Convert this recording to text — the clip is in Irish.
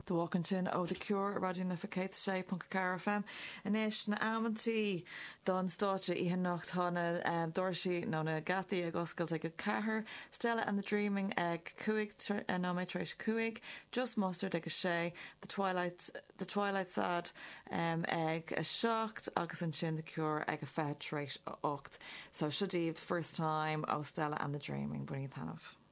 The walking sin ó The Cure radio na Ficate sé Punk FM. Inis na amantí don státe ihe nacht hána dorsi nó na gati ag oscailt ag a cahar, Stella and the Dreaming ag cuaig nómétréis cuaig, Just Mustard ag a sé, The Twilight Sad ag a seacht, agus an sin The Cure ag a fetréis a ocht. So Shadívd first time ó Stella and the Dreaming, Bruni Thanov.